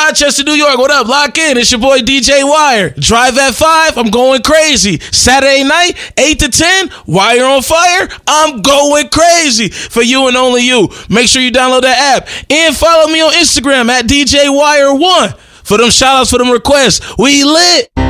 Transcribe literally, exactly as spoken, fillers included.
Rochester, New York. What up? Lock in. It's your boy D J Wire. Drive at five. I'm going crazy. Saturday night, eight to ten. Wire on fire. I'm going crazy for you and only you. Make sure you download that app and follow me on Instagram at D J Wire one for them shout outs, for them requests. We lit.